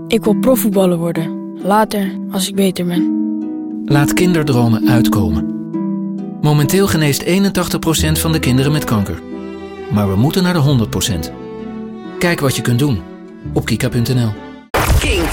Ik wil profvoetballer worden. Later, als ik beter ben. Laat kinderdromen uitkomen. Momenteel geneest 81% van de kinderen met kanker. Maar we moeten naar de 100%. Kijk wat je kunt doen op kika.nl.